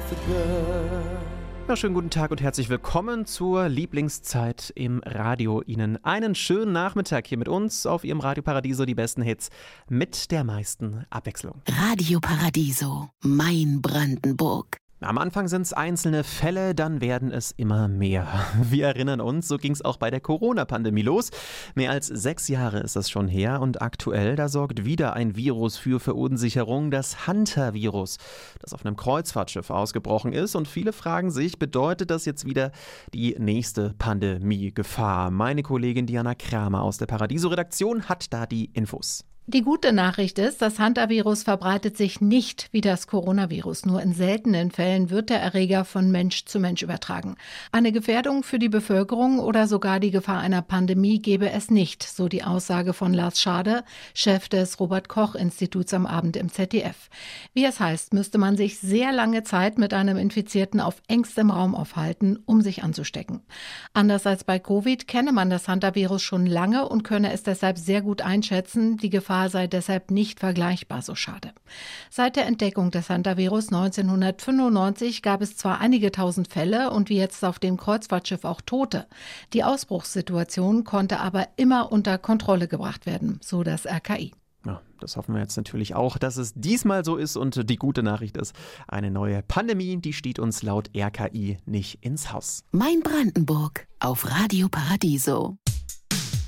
Ja, schönen guten Tag und herzlich willkommen zur Lieblingszeit im Radio. Ihnen einen schönen Nachmittag hier mit uns auf Ihrem Radio Paradiso, die besten Hits mit der meisten Abwechslung. Radio Paradiso, mein Brandenburg. Am Anfang sind es einzelne Fälle, dann werden es immer mehr. Wir erinnern uns, so ging es auch bei der Corona-Pandemie los. Mehr als 6 Jahre ist das schon her und aktuell, da sorgt wieder ein Virus für Verunsicherung, das Hantavirus, das auf einem Kreuzfahrtschiff ausgebrochen ist. Und viele fragen sich, bedeutet das jetzt wieder die nächste Pandemie-Gefahr? Meine Kollegin Diana Kramer aus der Paradiso-Redaktion hat da die Infos. Die gute Nachricht ist, das Hantavirus verbreitet sich nicht wie das Coronavirus. Nur in seltenen Fällen wird der Erreger von Mensch zu Mensch übertragen. Eine Gefährdung für die Bevölkerung oder sogar die Gefahr einer Pandemie gebe es nicht, so die Aussage von Lars Schade, Chef des Robert-Koch-Instituts am Abend im ZDF. Wie es heißt, müsste man sich sehr lange Zeit mit einem Infizierten auf engstem Raum aufhalten, um sich anzustecken. Anders als bei Covid kenne man das Hantavirus schon lange und könne es deshalb sehr gut einschätzen. Die Gefahr sei deshalb nicht vergleichbar, so Schade. Seit der Entdeckung des Hantavirus 1995 gab es zwar einige tausend Fälle und wie jetzt auf dem Kreuzfahrtschiff auch Tote. Die Ausbruchssituation konnte aber immer unter Kontrolle gebracht werden, so das RKI. Ja, das hoffen wir jetzt natürlich auch, dass es diesmal so ist und die gute Nachricht ist, eine neue Pandemie, die steht uns laut RKI nicht ins Haus. Mein Brandenburg auf Radio Paradiso.